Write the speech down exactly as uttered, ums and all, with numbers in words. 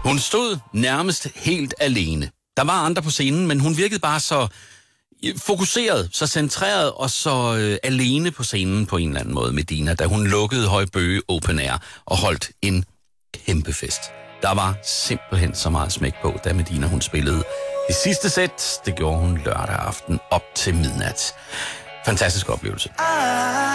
Hun stod nærmest helt alene. Der var andre på scenen, men hun virkede bare så fokuseret, så centreret og så øh, alene på scenen på en eller anden måde, Medina, da hun lukkede Højbøge Open Air og holdt en kæmpe fest. Der var simpelthen så meget smæk på, da Medina hun spillede det sidste sæt. Det gjorde hun lørdag aften op til midnat. Fantastisk oplevelse.